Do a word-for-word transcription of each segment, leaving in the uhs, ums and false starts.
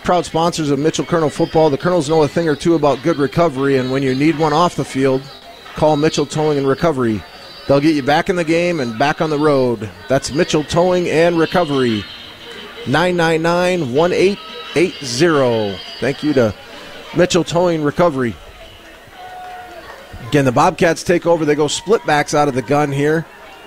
proud sponsors of Mitchell Colonel football. The Colonels know a thing or two about good recovery, and when you need one off the field, call Mitchell Towing and Recovery. They'll get you back in the game and back on the road. That's Mitchell Towing and Recovery. nine nine nine, one eight eight zero. Thank you to Mitchell Towing Recovery. Again, the Bobcats take over. They go split backs out of the gun here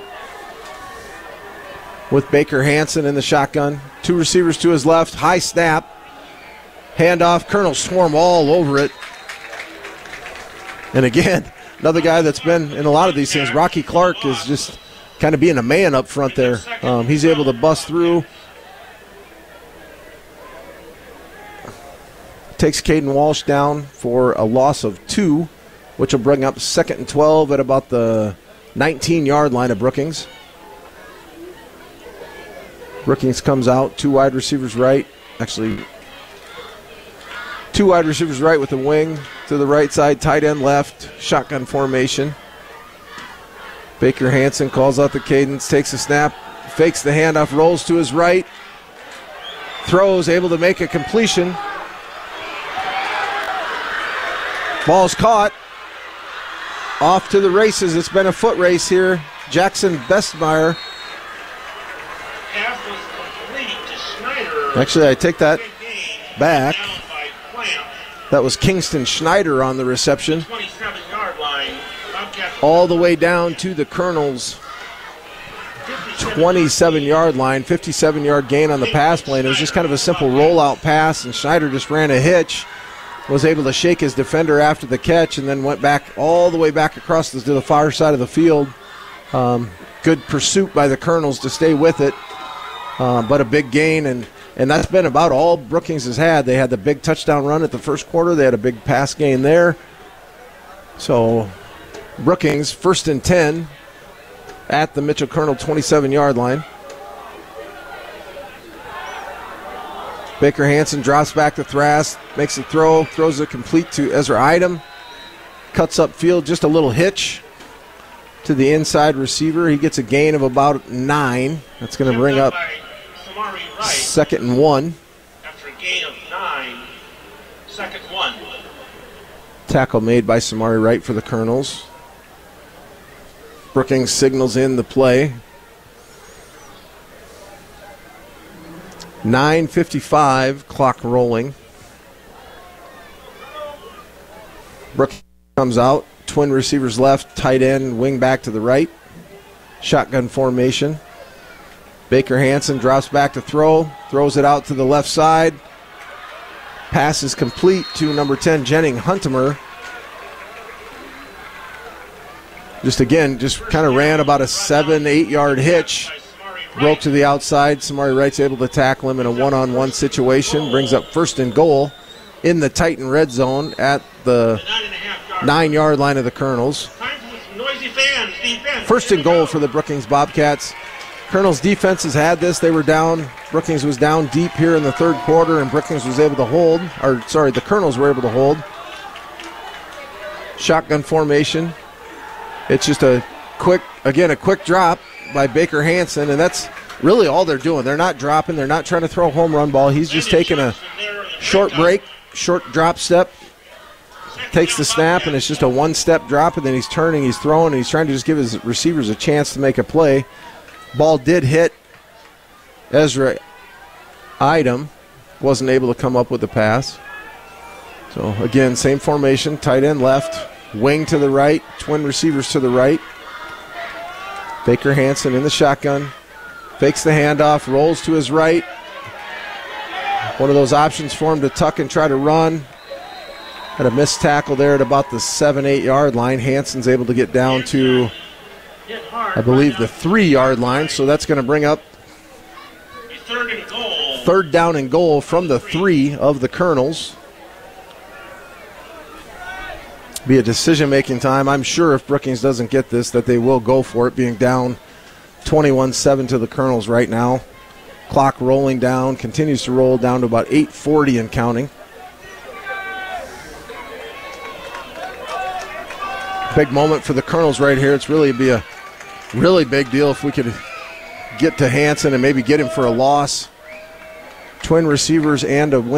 with Baker Hansen in the shotgun. Two receivers to his left. High snap. Handoff. Colonels swarm all over it. And again, another guy that's been in a lot of these things, Rocky Clark, is just kind of being a man up front there. Um, he's able to bust through. Takes Caden Walsh down for a loss of two, which will bring up second and twelve at about the nineteen-yard line of Brookings. Brookings comes out, two wide receivers right. Actually, two wide receivers right with a wing to the right side, tight end left, shotgun formation. Baker Hansen calls out the cadence, takes a snap, fakes the handoff, rolls to his right, throws, able to make a completion. Ball's caught. Off to the races. It's been a foot race here. Jackson Bestmeyer. Actually, I take that back. That was Kingston Schneider on the reception. All the way down to the Colonels' twenty-seven-yard line. fifty-seven-yard gain on the pass play. It was just kind of a simple rollout pass, and Schneider just ran a hitch. Was able to shake his defender after the catch and then went back all the way back across the, to the far side of the field. Um, good pursuit by the Colonels to stay with it, uh, but a big gain, and, and that's been about all Brookings has had. They had the big touchdown run at the first quarter. They had a big pass gain there. So Brookings, first and ten at the Mitchell Colonel twenty-seven-yard line. Baker Hansen drops back to Thrass, makes a throw, throws it complete to Ezra Idem. Cuts upfield, just a little hitch to the inside receiver. He gets a gain of about nine. That's going to bring up second and one. After a gain of nine, second one. Tackle made by Samari Wright for the Colonels. Brookings signals in the play. nine fifty-five, clock rolling. Brookings comes out, twin receivers left, tight end, wing back to the right. Shotgun formation. Baker Hansen drops back to throw, throws it out to the left side. Pass is complete to number ten, Jenning Huntemer. Just again, just kind of ran about a seven, eight-yard hitch. Broke to the outside. Samari Wright's able to tackle him in a one-on-one situation. Brings up first and goal in the Titan red zone at the nine-yard line of the Colonels. First and goal for the Brookings Bobcats. Colonels defense has had this. They were down. Brookings was down deep here in the third quarter, and Brookings was able to hold. Or, sorry, the Colonels were able to hold. Shotgun formation. It's just a quick, again, a quick drop by Baker Hansen, and that's really all they're doing. They're not dropping. They're not trying to throw a home run ball. He's just taking a short break, short drop step, takes the snap, and it's just a one-step drop, and then he's turning, he's throwing, and he's trying to just give his receivers a chance to make a play. Ball did hit Ezra Idem. Wasn't able to come up with the pass. So, again, same formation, tight end left, wing to the right, twin receivers to the right. Baker Hansen in the shotgun, fakes the handoff, rolls to his right. One of those options for him to tuck and try to run. Had a missed tackle there at about the seven, eight-yard line. Hansen's able to get down to, I believe, the three-yard line, so that's going to bring up third down and goal from the three of the Colonels. Be a decision-making time. I'm sure if Brookings doesn't get this that they will go for it, being down twenty-one seven to the Colonels right now. Clock rolling down, continues to roll down to about eight forty and counting. Big moment for the Colonels right here. It's really be a really big deal if we could get to Hansen and maybe get him for a loss. Twin receivers and a win.